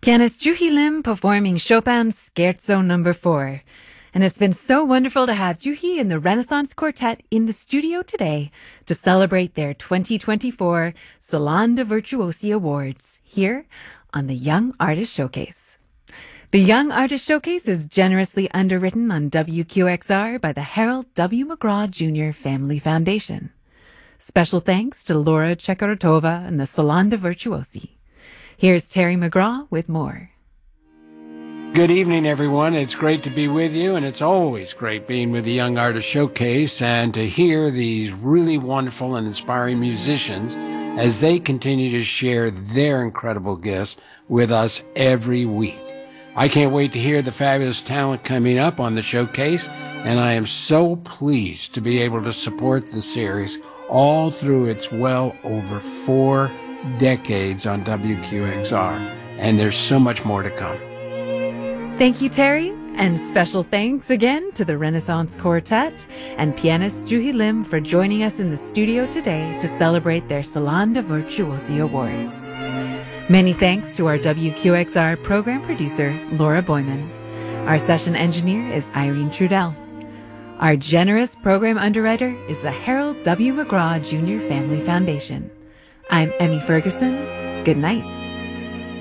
Pianist Juhi Lim performing Chopin's Scherzo No. 4. And it's been so wonderful to have Juhi and the Renaissance Quartet in the studio today to celebrate their 2024 Salon de Virtuosi Awards here on the Young Artist Showcase. The Young Artist Showcase is generously underwritten on WQXR by the Harold W. McGraw Jr. Family Foundation. Special thanks to Laura Chekarotova and the Salon de Virtuosi. Here's Terry McGraw with more. Good evening, everyone. It's great to be with you, and it's always great being with the Young Artist Showcase and to hear these really wonderful and inspiring musicians as they continue to share their incredible gifts with us every week. I can't wait to hear the fabulous talent coming up on the showcase, and I am so pleased to be able to support the series all through its well over 4 decades on WQXR, and there's so much more to come. Thank you, Terry, and special thanks again to the Renaissance Quartet and pianist Juhi Lim for joining us in the studio today to celebrate their Salon de Virtuosi Awards. Many thanks to our WQXR program producer, Laura Boyman. Our session engineer is Irene Trudell. Our generous program underwriter is the Harold W. McGraw Jr. Family Foundation. I'm Emmy Ferguson. Good night.